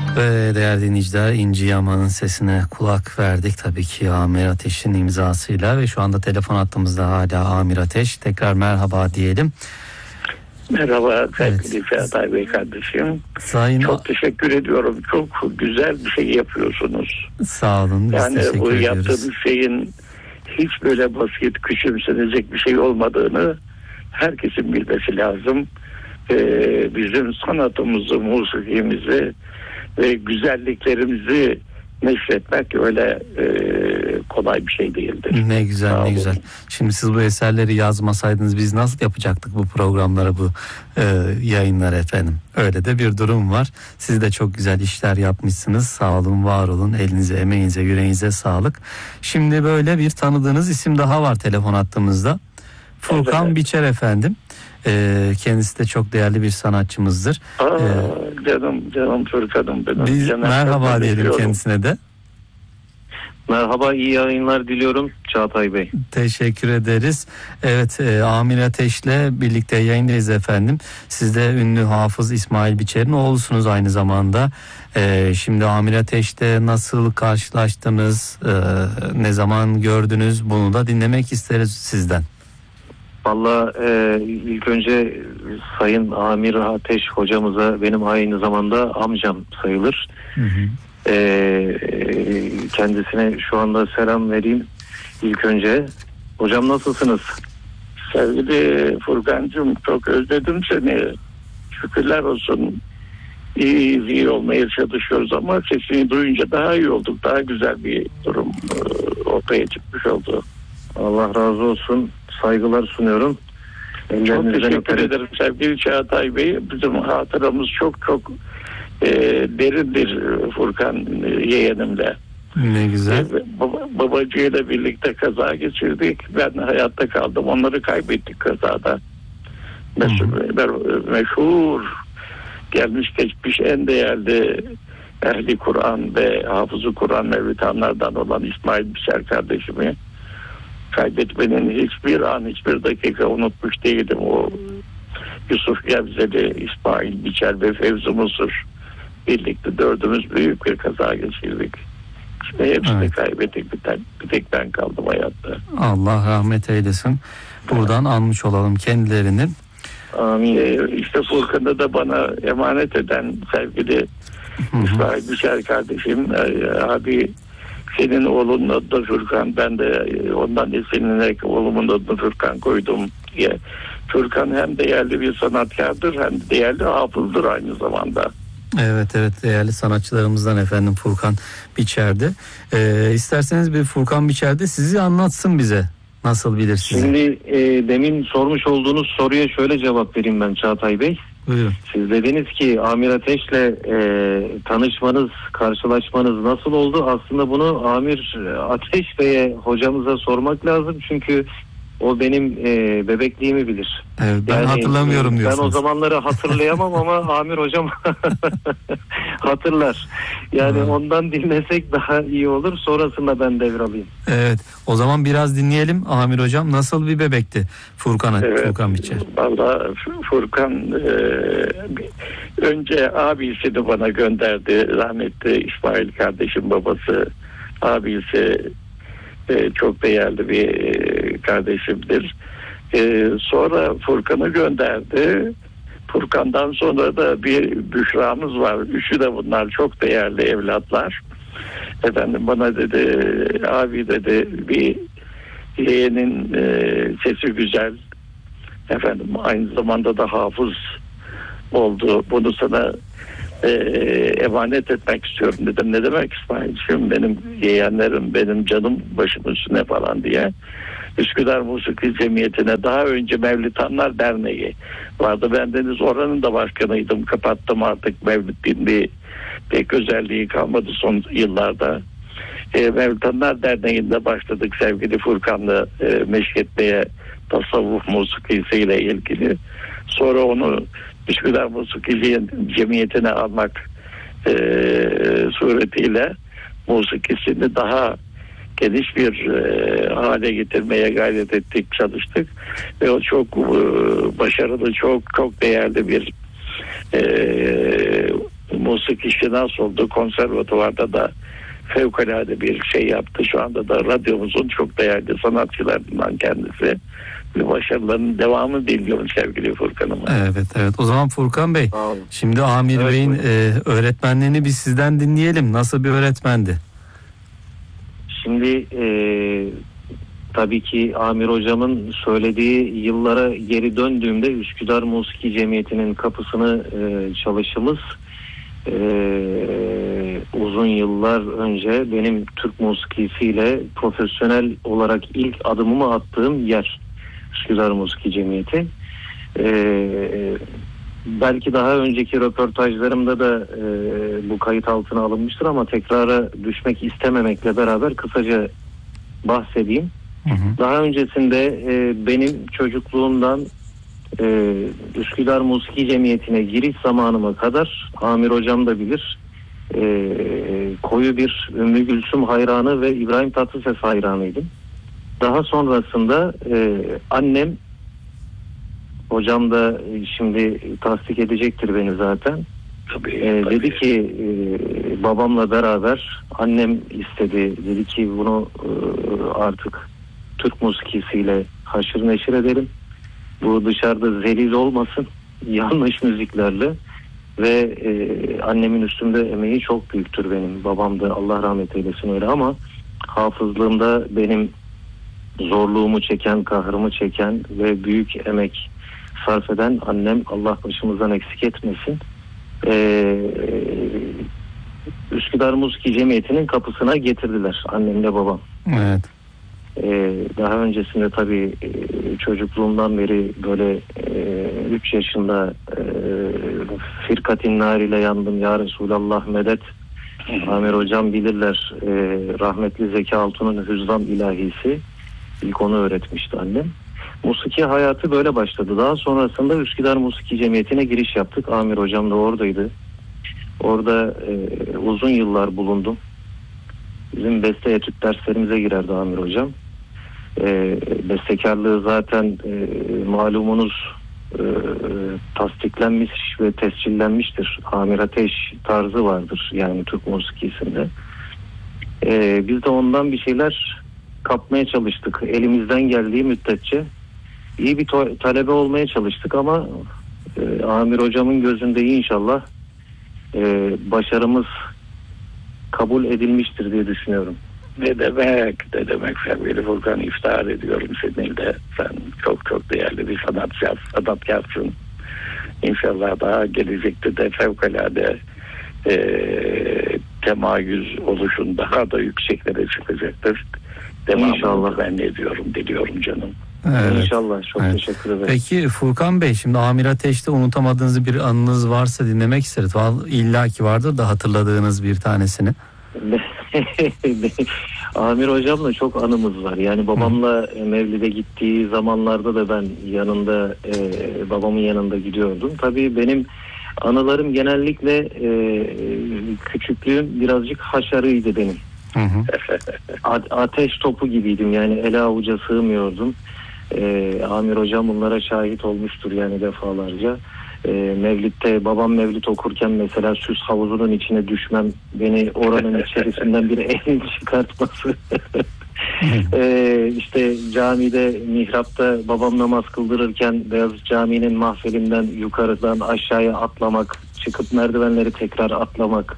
Ve değerli dinleyiciler, İnci Yaman'ın sesine kulak verdik tabii ki Amir Ateş'in imzasıyla ve şu anda telefon hattımızda hala Amir Ateş. Tekrar merhaba diyelim. Merhaba sevgili Çağatay Bey kardeşim. Çok teşekkür ediyorum. Çok güzel bir şey yapıyorsunuz. Sağ olun. Yani bu yaptığınız şeyin hiç böyle basit, küçümsenecek bir şey olmadığını herkesin bilmesi lazım. Bizim sanatımızı, musikimizi ve güzelliklerimizi neşretmek öyle kolay bir şey değildir. Ne güzel, ne güzel. Şimdi siz bu eserleri yazmasaydınız biz nasıl yapacaktık bu programları, bu yayınları efendim? Öyle de bir durum var. Siz de çok güzel işler yapmışsınız. Sağ olun, var olun. Elinize, emeğinize, yüreğinize sağlık. Şimdi böyle bir tanıdığınız isim daha var telefon hattımızda. Furkan Biçer efendim. Kendisi de çok değerli bir sanatçımızdır. Canım Furkan'ım benim. Biz merhaba diyelim kendisine de. Merhaba, iyi yayınlar diliyorum Çağatay Bey. Teşekkür ederiz. Evet, Amir Ateş'le birlikte yayındayız efendim. Siz de ünlü hafız İsmail Biçer'in oğlusunuz aynı zamanda. Şimdi Amir Ateş'le nasıl karşılaştınız, ne zaman gördünüz, bunu da dinlemek isteriz sizden. Vallahi ilk önce Sayın Amir Ateş hocamıza benim aynı zamanda amcam sayılır. Hı hı. Kendisine şu anda selam vereyim ilk önce. Hocam nasılsınız? Sevgili Furkan'cığım, çok özledim seni. Şükürler olsun. İyi olmaya çalışıyoruz ama sesini duyunca daha iyi olduk. Daha güzel bir durum ortaya çıkmış oldu. Allah razı olsun. Saygılar sunuyorum. Çok teşekkür ederim sevgili Çağatay Bey. Bizim hatıramız çok derindir Furkan yeğenimle. Ne güzel. Babacığıyla birlikte kaza geçirdik. Ben hayatta kaldım. Onları kaybettik kazada. Meşhur gelmiş geçmiş en değerli ehli Kur'an ve hafızı Kur'an mevlütanlardan olan İsmail Biçer kardeşimi kaybetmenin hiçbir dakika unutmuş değilim. O Yusuf Gebzeli, İsmail Biçer ve Fevzi Musur birlikte dördümüz büyük bir kaza geçirdik. İşte hepsini kaybettik. Bir tek ben kaldım hayatta. Allah rahmet eylesin. Buradan anmış olalım kendilerini. Amin. İşte Furkan'ı da bana emanet eden sevgili İsmail Biçer kardeşim, abi senin oğlunun adı da Furkan, ben de ondan esinlenerek oğlumun adını Furkan koydum diye. Furkan hem değerli bir sanatkardır hem de değerli hafızdır aynı zamanda. Evet değerli sanatçılarımızdan efendim Furkan Biçer'de. İsterseniz bir Furkan Biçer'de sizi anlatsın bize. Nasıl bilir sizi? Şimdi demin sormuş olduğunuz soruya şöyle cevap vereyim ben Çağatay Bey. Buyurun. Siz dediniz ki Amir Ateş'le tanışmanız, karşılaşmanız nasıl oldu? Aslında bunu Amir Ateş Bey'e hocamıza sormak lazım. Çünkü o benim bebekliğimi bilir. Evet, ben hatırlamıyorum diyorsunuz. Ben o zamanları hatırlayamam ama Amir hocam hatırlar. Yani ondan dinlesek daha iyi olur. Sonrasında ben devralayım. Evet. O zaman biraz dinleyelim Amir hocam. Nasıl bir bebekti Furkan Biçer? Vallahi Furkan önce abisini bana gönderdi. Rahmetli İsmail kardeşim babası. Abisi çok değerli bir kardeşimdir. Sonra Furkan'ı gönderdi. Furkan'dan sonra da bir Büşra'mız var. Üçü de bunlar çok değerli evlatlar. Efendim bana dedi, abi dedi, bir yeğenin sesi güzel. Efendim aynı zamanda da hafız oldu. Bunu sana emanet etmek istiyorum dedim. Ne demek İsmail'ciğim, benim yeğenlerim, benim canım başım üstüne falan diye. Üsküdar Musiki Cemiyeti'ne, daha önce Mevlütanlar Derneği vardı. Ben deniz oranın da başkanıydım. Kapattım artık, Mevlüt'ün bir pek özelliği kalmadı son yıllarda. Mevlütanlar Derneği'nde başladık sevgili Furkan'la meşretmeye, tasavvuf musikisiyle ilgili. Sonra onu Üsküdar Musiki Cemiyeti'ne almak suretiyle musikisini daha geniş bir hale getirmeye gayret ettik, çalıştık ve o çok başarılı, çok değerli bir müzik işi nasıl oldu? Konservatuvarda da fevkalade bir şey yaptı. Şu anda da radyomuzun çok değerli sanatçılarından kendisi. Bir başarılarının devamını diliyorum sevgili Furkan'ıma. Evet. O zaman Furkan Bey, şimdi Amir Evet, Bey'in öğretmenliğini biz sizden dinleyelim. Nasıl bir öğretmendi? Şimdi tabii ki Amir hocamın söylediği yıllara geri döndüğümde Üsküdar Musiki Cemiyeti'nin kapısını çalışımız uzun yıllar önce benim Türk musikisiyle profesyonel olarak ilk adımımı attığım yer Üsküdar Musiki Cemiyeti. Belki daha önceki röportajlarımda da bu kayıt altına alınmıştır ama tekrara düşmek istememekle beraber kısaca bahsedeyim. Daha öncesinde benim çocukluğumdan Üsküdar Musiki Cemiyeti'ne giriş zamanıma kadar Amir hocam da bilir, koyu bir Ümmü Gülsüm hayranı ve İbrahim Tatlıses hayranıydım. Daha sonrasında annem, hocam da şimdi tasdik edecektir beni zaten. Tabii. Dedi ki babamla beraber annem istedi. Dedi ki bunu artık Türk musikisiyle haşır neşir edelim. Bu dışarıda zelil olmasın. Yanlış müziklerle. Ve annemin üstümde emeği çok büyüktür benim. Babam da Allah rahmet eylesin öyle ama hafızlığımda benim zorluğumu çeken, kahrımı çeken ve büyük emek sarf eden annem, Allah başımızdan eksik etmesin. Üsküdar Musiki Cemiyeti'nin kapısına getirdiler annemle babam. Evet. Daha öncesinde tabii çocukluğumdan beri böyle 3 yaşında Firkatin Nar ile yandım ya Resulallah medet. Amir hocam bilirler, rahmetli Zeki Altun'un Hüzzam ilahisi ilk onu öğretmişti annem. Musiki hayatı böyle başladı. Daha sonrasında Üsküdar Musiki Cemiyeti'ne giriş yaptık. Amir hocam da oradaydı. Orada uzun yıllar bulundum. Bizim beste etüt derslerimize girerdi Amir hocam. Bestekarlığı zaten malumunuz tasdiklenmiş ve tescillenmiştir. Amir Ateş tarzı vardır yani Türk musikisinde. Biz de ondan bir şeyler kapmaya çalıştık. Elimizden geldiği müddetçe iyi bir talebe olmaya çalıştık ama Amir hocamın gözünde inşallah başarımız kabul edilmiştir diye düşünüyorum. Ne demek sevgili Furkan, iftihar ediyorum seninle. Sen çok değerli bir sanatkarsın. İnşallah daha gelecekte de fevkalade temayüz oluşun daha da yükseklere çıkacaktır. İnşallah. Ben ne diyorum, diliyorum canım. Evet. İnşallah. Çok teşekkür ederim. Peki Furkan Bey, şimdi Amir Ateş'te unutamadığınız bir anınız varsa dinlemek isteriz. İlla ki vardır da hatırladığınız bir tanesini. Amir hocamla çok anımız var. Yani babamla Mevlid'e gittiği zamanlarda da ben yanında babamın yanında gidiyordum. Tabii benim anılarım genellikle küçüklüğüm birazcık haşarıydı benim. Ateş topu gibiydim yani ele avuca sığmıyordum. Amir hocam bunlara şahit olmuştur yani defalarca. Mevlid'de babam Mevlid okurken mesela süs havuzunun içine düşmem, beni oranın içerisinden bir elini çıkartması. İşte camide, mihrapta babam namaz kıldırırken Beyazıt Camii'nin mahfelinden yukarıdan aşağıya atlamak, çıkıp merdivenleri tekrar atlamak.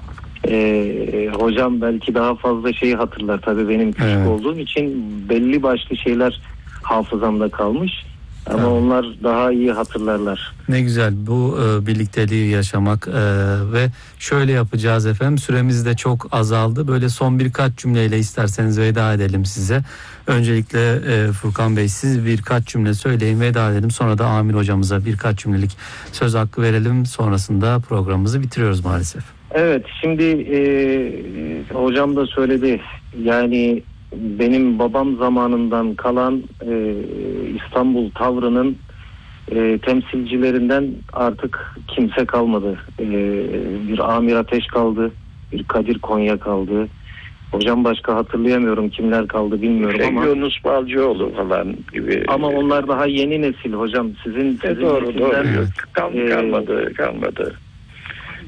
Hocam belki daha fazla şeyi hatırlar tabii, benim küçük olduğum için belli başlı şeyler hafızamda kalmış. Ama onlar daha iyi hatırlarlar. Ne güzel bu birlikteliği yaşamak ve şöyle yapacağız efendim. Süremiz de çok azaldı. Böyle son birkaç cümleyle isterseniz veda edelim size. Öncelikle Furkan Bey, siz birkaç cümle söyleyin, veda edelim. Sonra da Amir hocamıza birkaç cümlelik söz hakkı verelim. Sonrasında programımızı bitiriyoruz maalesef. Evet, şimdi hocam da söyledi. Yani benim babam zamanından kalan İstanbul tavrının temsilcilerinden artık kimse kalmadı. Bir Amir Ateş kaldı, bir Kadir Konya kaldı. Hocam başka hatırlayamıyorum, kimler kaldı bilmiyorum ama. Yunus Balcıoğlu falan gibi. Ama onlar daha yeni nesil hocam. Sizin doğru. Kalmadı.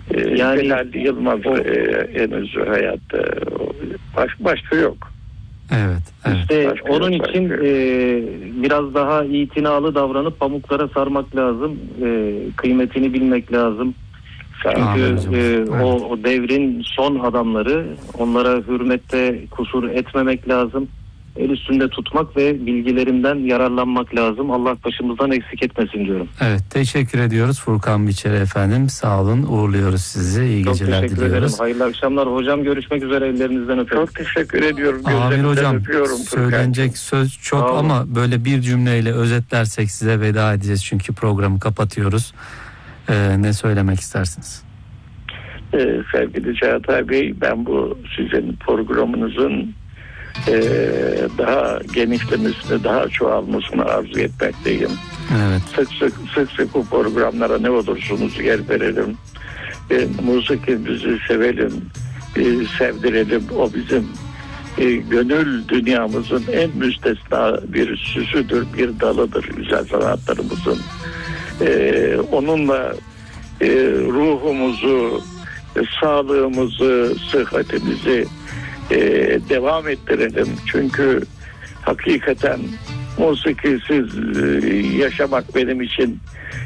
Yani- Celal Yılmaz henüz hayatta. Başka yok. Evet. İşte Başka onun yok, için başka yok. biraz daha itinalı davranıp pamuklara sarmak lazım. Kıymetini bilmek lazım. Çünkü Anladım. o devrin son adamları, onlara hürmette kusur etmemek lazım. El üstünde tutmak ve bilgilerinden yararlanmak lazım. Allah başımızdan eksik etmesin diyorum. Evet, teşekkür ediyoruz Furkan Biçeri efendim. Sağ olun, uğurluyoruz sizi. İyi Çok geceler teşekkür diliyoruz. ederim. Hayırlı akşamlar. Hocam görüşmek üzere. Ellerinizden öperim. Çok teşekkür ediyorum. Amir Gözlerinizden hocam, öpüyorum Furkan. söylenecek söz çok Sağ olun. ama böyle bir cümleyle özetlersek size veda edeceğiz çünkü programı kapatıyoruz. Ne söylemek istersiniz? Sevgili Çağatay Bey, ben bu sizin programınızın daha genişlemesini, daha çoğalmasını arzu etmekteyim. Evet. Sık sık bu programlara ne olursunuz yer verelim. Musikimizi sevelim, sevdirelim. O bizim gönül dünyamızın en müstesna bir süsüdür, bir dalıdır güzel sanatlarımızın. Onunla ruhumuzu, sağlığımızı, sıhhatimizi devam ettirelim. Çünkü hakikaten musikisiz yaşamak benim için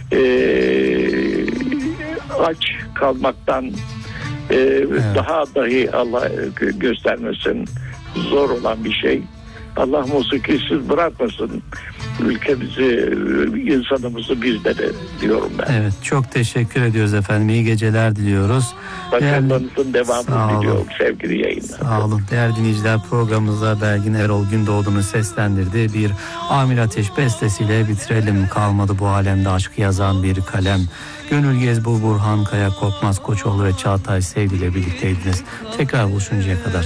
aç kalmaktan daha dahi Allah göstermesin zor olan bir şey. Allah musikisiz bırakmasın ülkemizi, insanımızı, bizleri diyorum ben. Evet, çok teşekkür ediyoruz efendim. İyi geceler diliyoruz. Başarılarınızın Sağ devamını olun. diliyorum sevgili yayınlar. Sağ olun. Değerli dinleyiciler, programımızda Belgin Erol Gündoğdu'nun seslendirdiği bir Amir Ateş bestesiyle bitirelim. Kalmadı bu alemde aşkı yazan bir kalem. Gönül Gezbu, Burhan Kaya, Korkmaz Koçoğlu ve Çağatay Sevdi ile birlikteydiniz. Tekrar buluşuncaya kadar